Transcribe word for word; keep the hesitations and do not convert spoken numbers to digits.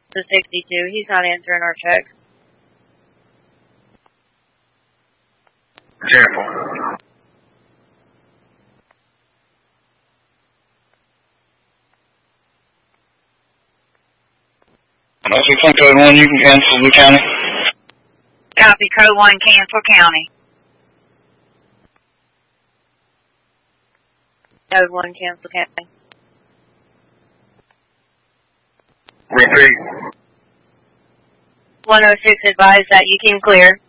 to sixty-two. He's not answering our text. Careful. That's six one code one, you can cancel the county. Copy, code one, cancel county. Code one, cancel county. Repeat. one oh six, advise that you came clear.